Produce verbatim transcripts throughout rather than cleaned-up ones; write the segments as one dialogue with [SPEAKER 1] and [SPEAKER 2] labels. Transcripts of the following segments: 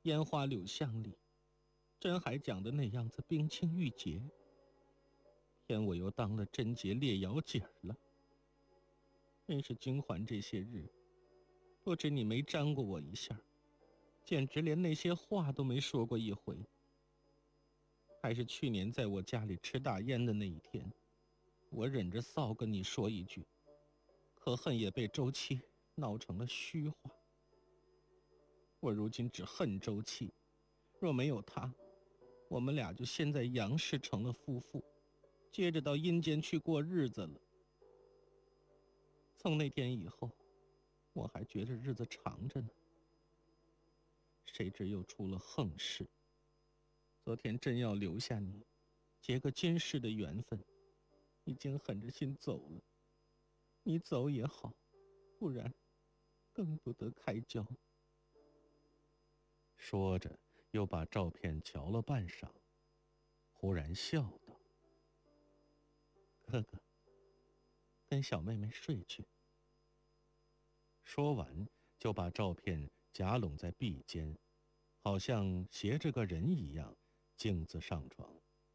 [SPEAKER 1] 烟花柳巷里，真还讲的那样子冰清玉洁，偏我又当了贞洁烈瑶姐儿了。真是君环这些日，不知你没沾过我一下，简直连那些话都没说过一回。还是去年在我家里吃大烟的那一天，我忍着臊跟你说一句，可恨也被周七闹成了虚话。我如今只恨周七，若没有他，我们俩就先在阳世成了夫妇，接着到阴间去过日子了。从那天以后，我还觉着日子长着呢，谁知又出了横事。昨天真要留下你，结个今世的缘分，已经狠着心走了。你走也好，不然更不得开交。说着，又把照片瞧了半晌，忽然笑道：“哥哥，跟小妹妹睡去。”说完，就把照片夹拢在臂间，好像携着个人一样，径自上床。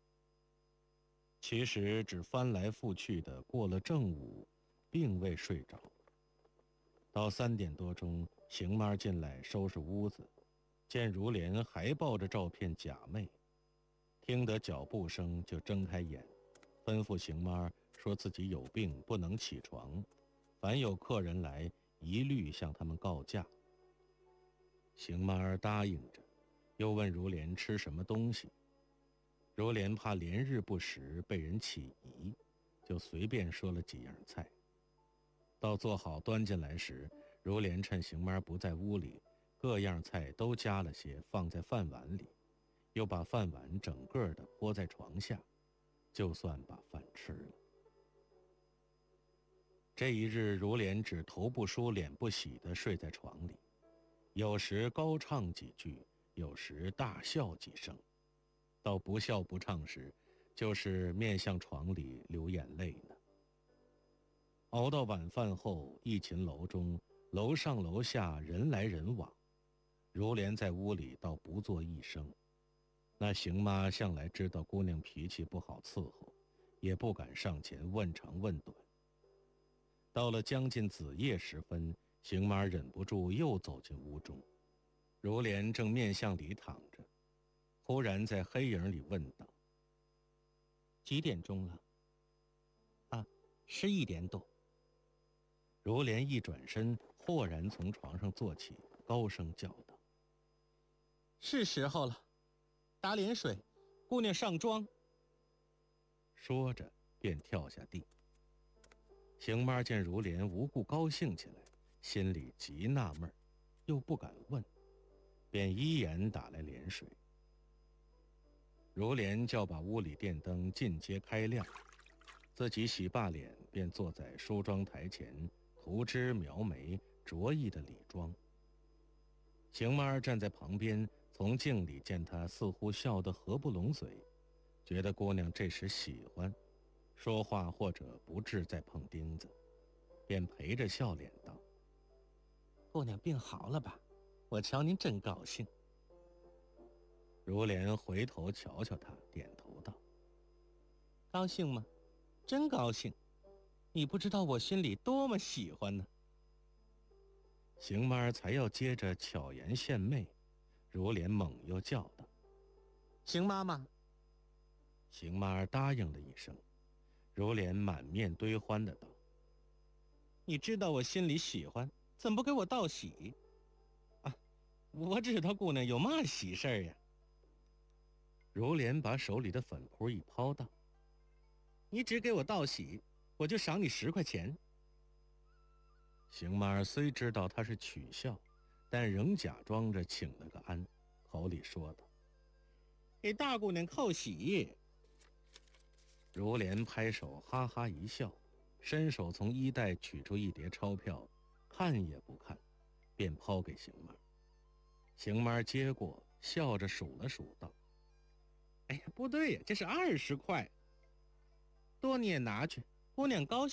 [SPEAKER 1] 其实只翻来覆去的过了正午，并未睡着。到三点多钟，邢妈进来收拾屋子，见如莲还抱着照片假寐，听得脚步声就睁开眼，吩咐邢妈说自己有病不能起床，凡有客人来一律向他们告假。邢妈答应着，又问如莲吃什么东西。如莲怕连日不食被人起疑，就随便说了几样菜。到做好端进来时，如莲趁邢妈不在屋里，各样菜都加了些放在饭碗里，又把饭碗整个的泼在床下，就算把饭吃了。这一日，如莲只头不梳脸不洗地睡在床里，有时高唱几句，有时大笑几声。到不笑不唱时，就是面向床里流眼泪呢。熬到晚饭后，一寝楼中楼上楼下人来人往，如莲在屋里倒不作一声。那邢妈向来知道姑娘脾气不好伺候，也不敢上前问长问短。到了将近子夜时分，邢妈忍不住又走进屋中，如莲正面向里躺着，忽然在黑影里问道：“几点钟了？”“啊，十一点多。”如莲一转身，豁然从床上坐起，高声叫道：“是时候了，打脸水，姑娘上妆。”说着便跳下地。邢妈见如莲无故高兴起来，心里极纳闷，又不敢问，便依言打来脸水。如莲叫把屋里电灯尽皆开亮，自己洗罢脸，便坐在梳妆台前涂脂描眉，着意的理妆。邢妈站在旁边，从镜里见她似乎笑得合不拢嘴，觉得姑娘这时喜欢，说话或者不致再碰钉子，便陪着笑脸道：“姑娘病好了吧？我瞧您真高兴。”如莲回头瞧瞧他，点头道：“高兴吗？真高兴，你不知道我心里多么喜欢呢。”邢妈才要接着巧言献媚，如莲猛又叫道：“邢妈妈！”邢妈答应了一声，如莲满面堆欢的道：“你知道我心里喜欢，怎不给我道喜？啊，我知道姑娘有嘛喜事儿呀。”如莲把手里的粉扑一抛道：“你只给我道喜，我就赏你十块钱。”邢妈虽知道他是取笑，但仍假装着请了个安，口里说道：“给大姑娘扣喜。”如莲拍手哈哈一笑，伸手从衣袋取出一叠钞票，看也不看，便抛给邢妈。邢妈接过，笑着数了数道：“哎呀，不对呀，这是二十块。多你也拿去，姑娘高兴。”